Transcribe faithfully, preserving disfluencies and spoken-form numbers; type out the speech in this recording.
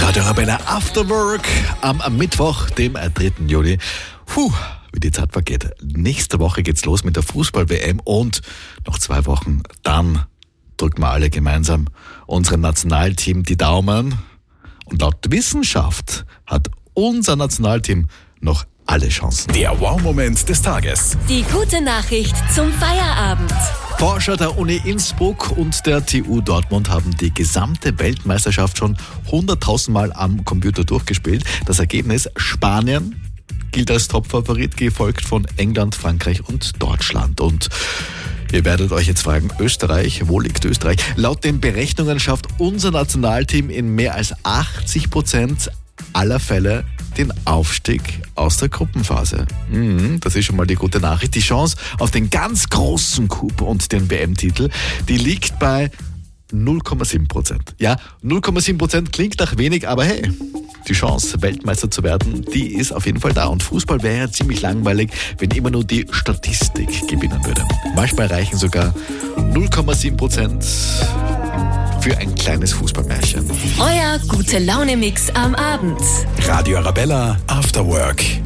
Radio Arabella After Work am, am Mittwoch, dem dritten Juli. Puh, wie die Zeit vergeht. Nächste Woche geht's los mit der Fußball-W M und noch zwei Wochen, dann drücken wir alle gemeinsam unserem Nationalteam die Daumen. Und laut Wissenschaft hat unser Nationalteam noch alle Chancen. Der Wow-Moment des Tages. Die gute Nachricht zum Feierabend. Forscher der Uni Innsbruck und der T U Dortmund haben die gesamte Weltmeisterschaft schon hunderttausend Mal am Computer durchgespielt. Das Ergebnis: Spanien gilt als Topfavorit, gefolgt von England, Frankreich und Deutschland. Und ihr werdet euch jetzt fragen, Österreich, wo liegt Österreich? Laut den Berechnungen schafft unser Nationalteam in mehr als achtzig Prozent aller Fälle den Aufstieg aus der Gruppenphase. Mhm, das ist schon mal die gute Nachricht. Die Chance auf den ganz großen Coup und den W M-Titel, die liegt bei null Komma sieben Prozent. Ja, null Komma sieben Prozent klingt nach wenig, aber hey, die Chance, Weltmeister zu werden, die ist auf jeden Fall da. Und Fußball wäre ja ziemlich langweilig, wenn immer nur die Statistik gewinnen würde. Manchmal reichen sogar null Komma sieben Prozent für ein kleines Fußballmärchen. Euer Gute-Laune-Mix am Abend. Radio Arabella After Work.